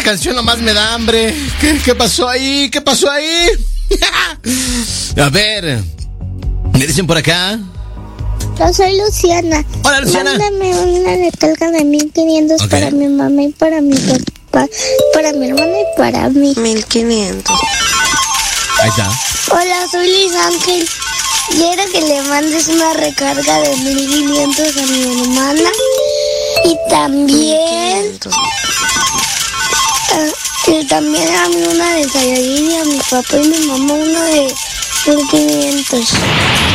canción nomás me da hambre. ¿Qué pasó ahí? ¿Qué pasó ahí? A ver, me dicen por acá. Yo soy Luciana. Hola, Luciana. Mándame una recarga de 1500 para mi mamá y para mi papá, para mi hermana y para mí. 1500. Ahí está. Hola, soy Luis Ángel. Quiero que le mandes una recarga de 1500 a mi hermana y también 1500. Y también a mí una de Saiyajin y a mi papá y mi mamá una de 1500.